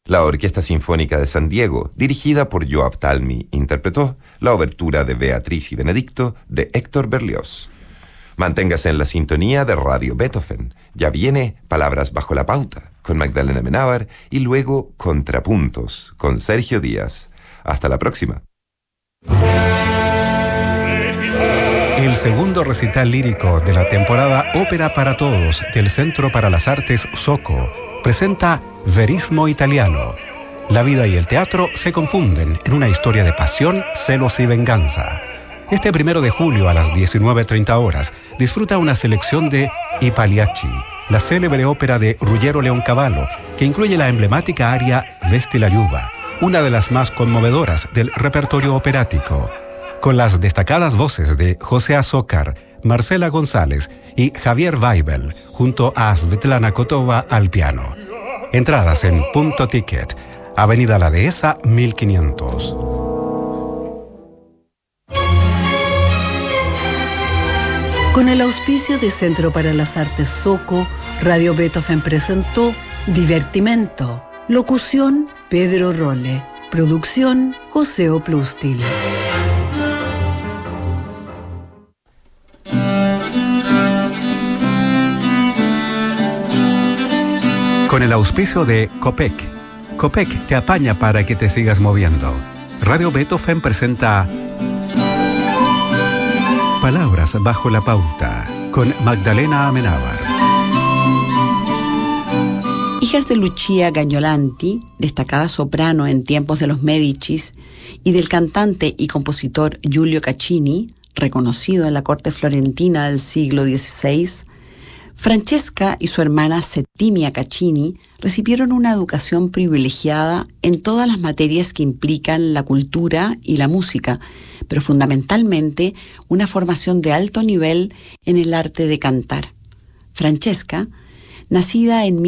La Orquesta Sinfónica de San Diego, dirigida por Joab Talmy, interpretó la obertura de Beatriz y Benedicto de Héctor Berlioz. Manténgase en la sintonía de Radio Beethoven. Ya viene Palabras bajo la pauta con Magdalena Amenábar y luego Contrapuntos con Sergio Díaz. Hasta la próxima. El segundo recital lírico de la temporada Ópera para Todos del Centro para las Artes Soco presenta Verismo Italiano. La vida y el teatro se confunden en una historia de pasión, celos y venganza. Este 1 de julio a las 19:30 horas disfruta una selección de I Pagliacci, la célebre ópera de Ruggero Leoncavallo, que incluye la emblemática aria Vesti la Giuba, una de las más conmovedoras del repertorio operático, con las destacadas voces de José Azócar, Marcela González y Javier Weibel, junto a Svetlana Kotova al piano. Entradas en Punto Ticket, Avenida La Dehesa, 1500. Con el auspicio de Centro para las Artes Soco, Radio Beethoven presentó Divertimento. Locución, Pedro Rolle. Producción, José Oplustil. Con el auspicio de Copec. Copec te apaña para que te sigas moviendo. Radio Beethoven presenta Palabras bajo la pauta con Magdalena Amenábar. Hijas de Lucia Gagnolanti, destacada soprano en tiempos de los Médicis, y del cantante y compositor Giulio Caccini, reconocido en la corte florentina del siglo XVI, Francesca y su hermana Settimia Caccini recibieron una educación privilegiada en todas las materias que implican la cultura y la música, pero fundamentalmente una formación de alto nivel en el arte de cantar. Francesca, nacida en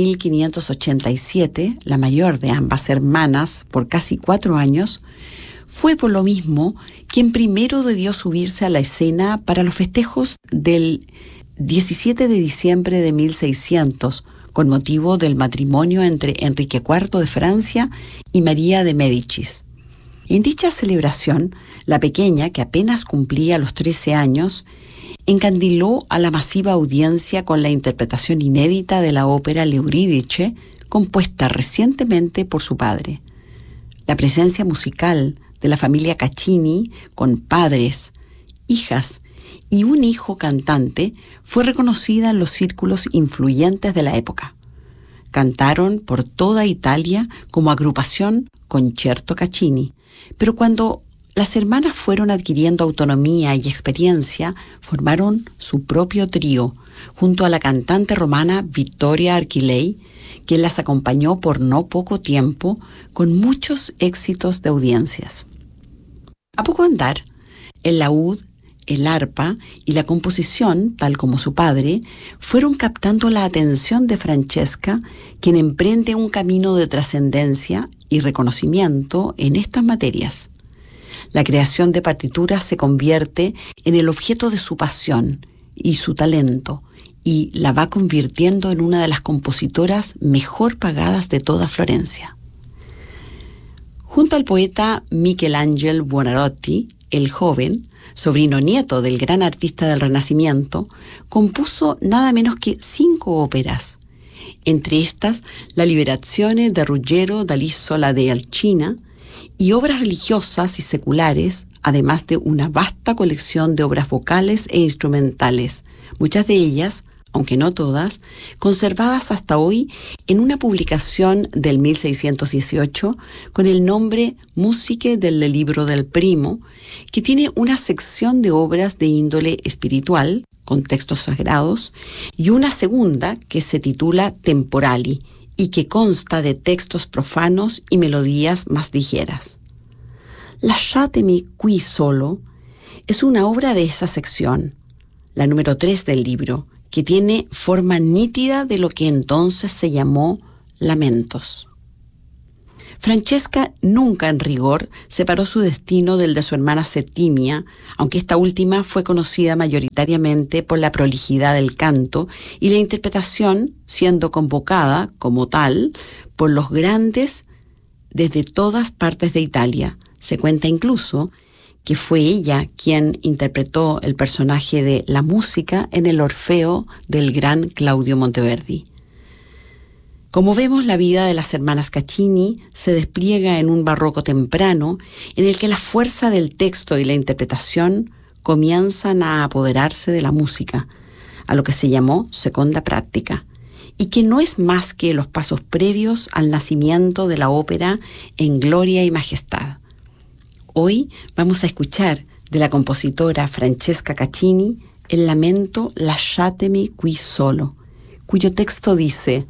1587, la mayor de ambas hermanas por casi 4 años, fue por lo mismo quien primero debió subirse a la escena para los festejos del 17 de diciembre de 1600, con motivo del matrimonio entre Enrique IV de Francia y María de Médicis. En dicha celebración, la pequeña, que apenas cumplía los 13 años, encandiló a la masiva audiencia con la interpretación inédita de la ópera L'Euridice, compuesta recientemente por su padre. La presencia musical de la familia Caccini, con padres, hijas y un hijo cantante, fue reconocida en los círculos influyentes de la época. Cantaron por toda Italia como agrupación Concerto Caccini, pero cuando las hermanas fueron adquiriendo autonomía y experiencia, formaron su propio trío, junto a la cantante romana Vittoria Archilei, quien las acompañó por no poco tiempo, con muchos éxitos de audiencias. A poco andar, el laúd, el arpa y la composición, tal como su padre, fueron captando la atención de Francesca, quien emprende un camino de trascendencia y reconocimiento en estas materias. La creación de partituras se convierte en el objeto de su pasión y su talento, y la va convirtiendo en una de las compositoras mejor pagadas de toda Florencia. Junto al poeta Michelangelo Buonarroti, el joven, sobrino nieto del gran artista del Renacimiento, compuso nada menos que 5 óperas. Entre estas, la Liberazione de Ruggero dall'Isola de Alcina, y obras religiosas y seculares, además de una vasta colección de obras vocales e instrumentales, muchas de ellas, aunque no todas, conservadas hasta hoy en una publicación del 1618 con el nombre Musiche del Libro del Primo, que tiene una sección de obras de índole espiritual, con textos sagrados, y una segunda que se titula Temporali, y que consta de textos profanos y melodías más ligeras. Lasciatemi qui solo es una obra de esa sección, la número 3 del libro, que tiene forma nítida de lo que entonces se llamó lamentos. Francesca nunca en rigor separó su destino del de su hermana Settimia, aunque esta última fue conocida mayoritariamente por la prolijidad del canto y la interpretación, siendo convocada, como tal, por los grandes desde todas partes de Italia. Se cuenta incluso que fue ella quien interpretó el personaje de la música en el Orfeo del gran Claudio Monteverdi. Como vemos, la vida de las hermanas Caccini se despliega en un barroco temprano en el que la fuerza del texto y la interpretación comienzan a apoderarse de la música, a lo que se llamó seconda práctica, y que no es más que los pasos previos al nacimiento de la ópera en gloria y majestad. Hoy vamos a escuchar de la compositora Francesca Caccini el lamento Lasciatemi qui solo, cuyo texto dice: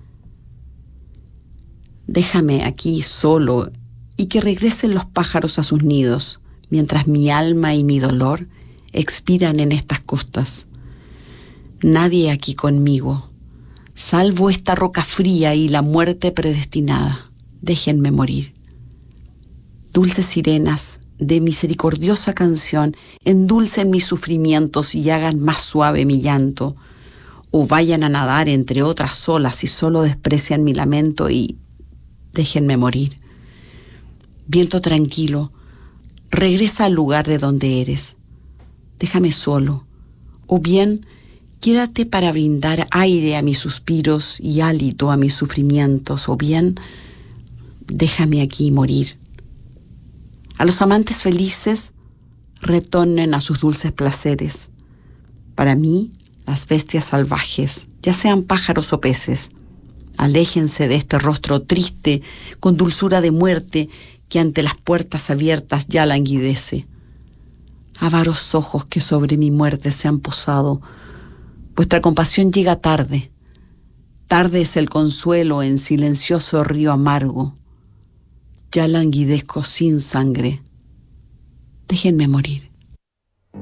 déjame aquí solo y que regresen los pájaros a sus nidos, mientras mi alma y mi dolor expiran en estas costas. Nadie aquí conmigo, salvo esta roca fría y la muerte predestinada. Déjenme morir. Dulces sirenas de misericordiosa canción, endulcen mis sufrimientos y hagan más suave mi llanto, o vayan a nadar entre otras olas si solo desprecian mi lamento y déjenme morir. Viento tranquilo, regresa al lugar de donde eres. Déjame solo, o bien quédate para brindar aire a mis suspiros y hálito a mis sufrimientos, o bien déjame aquí morir. A los amantes felices retornen a sus dulces placeres. Para mí, las bestias salvajes, ya sean pájaros o peces, aléjense de este rostro triste con dulzura de muerte que ante las puertas abiertas ya languidece. Avaros ojos que sobre mi muerte se han posado, vuestra compasión llega tarde. Tarde es el consuelo en silencioso río amargo. Ya languidezco sin sangre. Déjenme morir.